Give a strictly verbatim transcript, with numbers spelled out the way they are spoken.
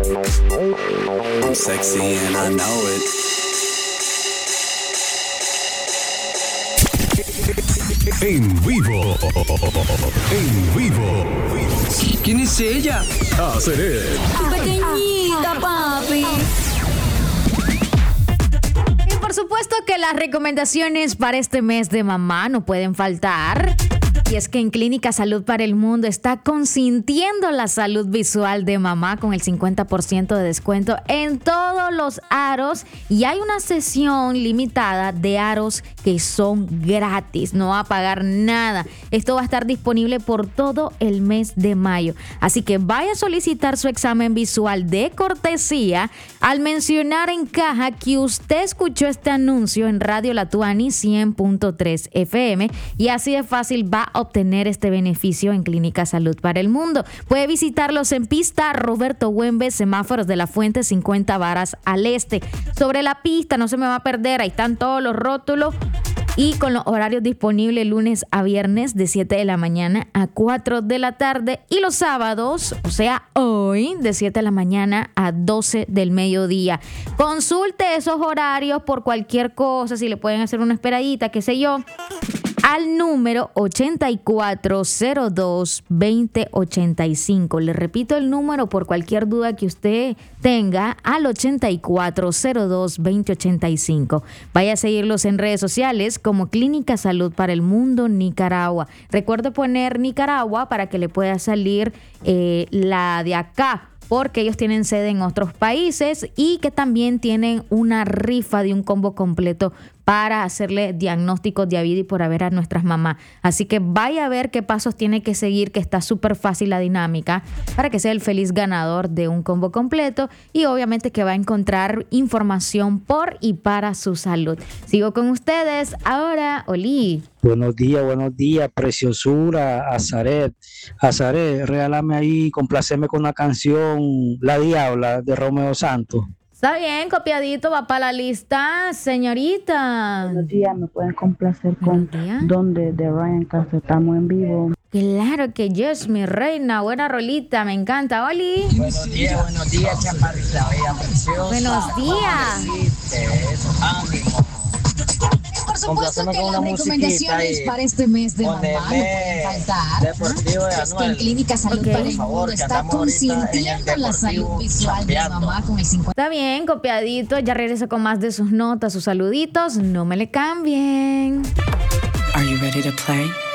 I'm sexy and I know it. En vivo, en vivo. ¿Quién es ella? Azareth. Pequeñita, papi. Y por supuesto que las recomendaciones para este mes de mamá no pueden faltar. Y es que en Clínica Salud para el Mundo está consintiendo la salud visual de mamá con el cincuenta por ciento de descuento en todos los aros. Y hay una sesión limitada de aros que son gratis, no va a pagar nada. Esto va a estar disponible por todo el mes de mayo. Así que vaya a solicitar su examen visual de cortesía al mencionar en caja que usted escuchó este anuncio en Radio Latuani cien punto tres F M y así de fácil va a obtener este beneficio en Clínica Salud para el Mundo. Puede visitarlos en pista Roberto Güembe, semáforos de la Fuente, cincuenta varas al este. Sobre la pista, no se me va a perder, ahí están todos los rótulos y con los horarios disponibles lunes a viernes de siete de la mañana a cuatro de la tarde y los sábados, o sea hoy, de siete de la mañana a doce del mediodía. Consulte esos horarios por cualquier cosa, si le pueden hacer una esperadita, qué sé yo, al número ochenta y cuatro cero dos veinte ochenta y cinco. Le repito el número por cualquier duda que usted tenga, al ochenta y cuatro cero dos veinte ochenta y cinco. Vaya a seguirlos en redes sociales como Clínica Salud para el Mundo Nicaragua. Recuerde poner Nicaragua para que le pueda salir eh, la de acá, porque ellos tienen sede en otros países y que también tienen una rifa de un combo completo para hacerle diagnósticos de habido y por haber a nuestras mamás. Así que vaya a ver qué pasos tiene que seguir, que está súper fácil la dinámica, para que sea el feliz ganador de un combo completo y obviamente que va a encontrar información por y para su salud. Sigo con ustedes ahora, Oli. Buenos días, buenos días, preciosura, Azareth. Azareth, regálame ahí, complaceme con una canción, La Diabla, de Romeo Santos. Está bien, copiadito, va para la lista, señorita. Buenos días, me pueden complacer con Donde de Ryan Castro, estamos en vivo. Claro que yes, mi reina, buena rolita, me encanta, Oli. Buenos días, buenos días, chaparrita, bella, preciosa. Buenos días. Ánimo. Por supuesto que las recomendaciones para este mes de mamá no pueden faltar. Deportivo de es que en Clínica Salud okay. para el Mundo está consintiendo la salud visual de mamá con el cincuenta por ciento. Está bien, copiadito, ya regreso con más de sus notas, sus saluditos, no me le cambien. Are you ready to play?